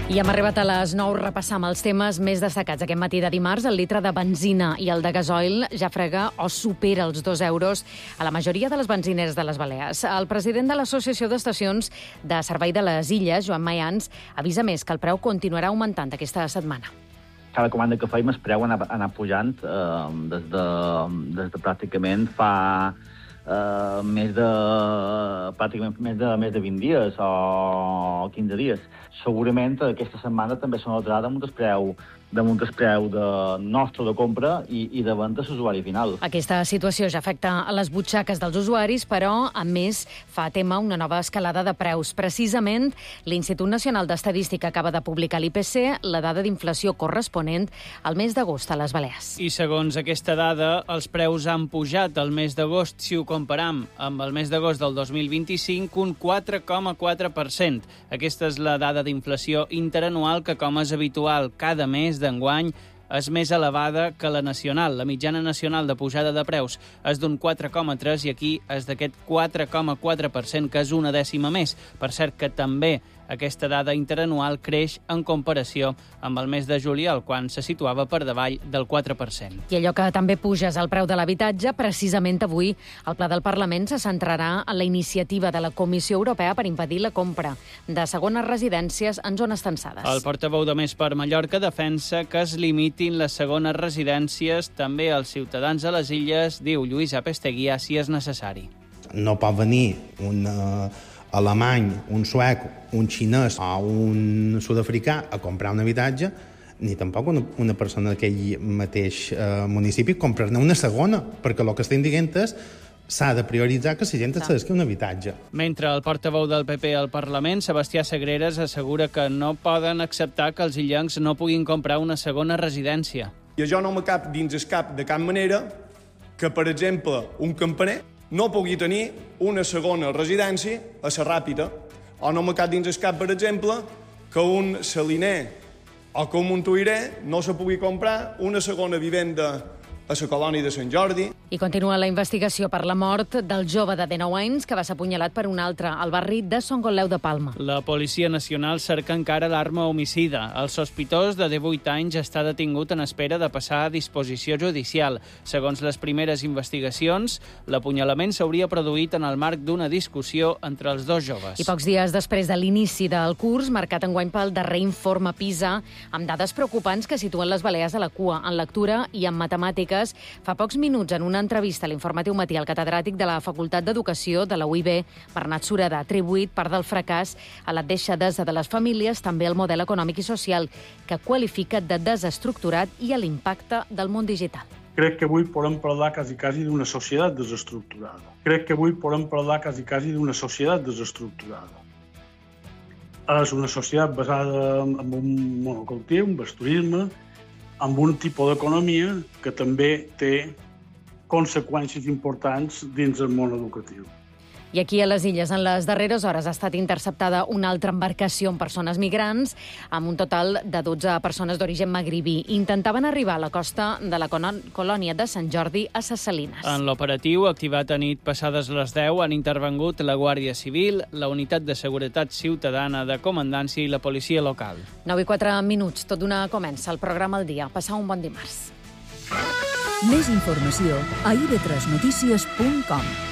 I hem arribat a les 9, repassar amb els temes més destacats. Aquest matí de dimarts, el litre de benzina i el de gasoil ja frega o supera els 2 euros a la majoria de les benzineres de les Balears. El president de l'Associació d'Estacions de Servei de les Illes, Joan Mayans, avisa més que el preu continuarà augmentant aquesta setmana. Cada comanda que feim el preu ha anat pujant des de pràcticament fa més de 20 dies o 15 dies. Segurament aquesta setmana també se notarà damunt el preu nostre de compra i de venda a l'usuari final. Aquesta situació ja afecta a les butxaques dels usuaris, però, a més, fa tema una nova escalada de preus. Precisament, l'Institut Nacional d'Estadística acaba de publicar l'IPC, la dada d'inflació corresponent al mes d'agost a les Balears. I segons aquesta dada, els preus han pujat al mes d'agost, si ho comparam amb el mes d'agost del 2025, un 4,4%. Aquesta és la dada d'inflació interanual que, com és habitual, cada mes d'enguany és més elevada que la nacional. La mitjana nacional de pujada de preus és d'un 4,3% i aquí és d'aquest 4,4%, que és una dècima més. Per cert que també aquesta dada interanual creix en comparació amb el mes de juliol, quan se situava per davall del 4%. I allò que també puja és el preu de l'habitatge. Precisament avui el Ple del Parlament se centrarà en la iniciativa de la Comissió Europea per impedir la compra de segones residències en zones tensades. El portaveu de Més per Mallorca defensa que es limitin les segones residències també als ciutadans de les illes, diu Lluís Apesteguià, si és necessari. No pot venir un alemany, un suec, un xinès o un sud-africà a comprar un habitatge, ni tampoc una persona d'aquell mateix municipi comprar-ne una segona, perquè el que estem dient és s'ha de prioritzar que la gent accedeixi a un habitatge. Mentre el portaveu del PP al Parlament, Sebastià Sagreras, assegura que no poden acceptar que els illencs no puguin comprar una segona residència. I això no me cap dins el cap de cap manera que, per exemple, un campaner no pugui tenir una segona residència a la Ràpita, o no me cap dins el cap, per exemple, que un saliner o que un montuïrer no se pugui comprar una segona vivenda a la colònia de Sant Jordi. I continua la investigació per la mort del jove de 19 anys que va ser apunyalat per un altre al barri de Son Gotleu de Palma. La Policia Nacional cerca encara l'arma homicida. El sospitós de 18 anys està detingut en espera de passar a disposició judicial. Segons les primeres investigacions, l'apunyalament s'hauria produït en el marc d'una discussió entre els dos joves. I pocs dies després de l'inici del curs, marcat enguany pel darrer informe PISA, amb dades preocupants que situen les Balears a la cua en lectura i en matemàtiques. Fa pocs minuts, en una entrevista a l'Informatiu Matí, el catedràtic de la Facultat d'Educació de la UIB, Bernat Sureda, ha atribuït part del fracàs a la deixadesa de les famílies, també al model econòmic i social, que qualifica de desestructurat, i a l'impacte del món digital. Crec que avui podem parlar quasi d'una societat desestructurada. És una societat basada en un monocultiu, un pasturisme, amb un tipus d'economia que també té conseqüències importants dins del món educatiu. I aquí a les Illes, en les darreres hores, ha estat interceptada una altra embarcació amb persones migrants, amb un total de 12 persones d'origen magribí. Intentaven arribar a la costa de la colònia de Sant Jordi a Ses Salines. En l'operatiu, activat a nit passades les 10, han intervengut la Guàrdia Civil, la Unitat de Seguretat Ciutadana de Comandància i la policia local. 9:04, tot d'una comença el programa al dia. Passar un bon dimarts. Més informació a ib3notícies.com.